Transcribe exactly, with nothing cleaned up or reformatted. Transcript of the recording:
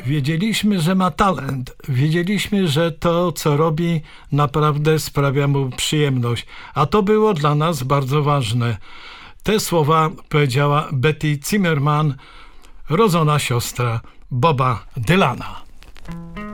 Wiedzieliśmy, że ma talent. Wiedzieliśmy, że to, co robi, naprawdę sprawia mu przyjemność. A to było dla nas bardzo ważne. Te słowa powiedziała Betty Zimmerman, rodzona siostra Boba Dylana.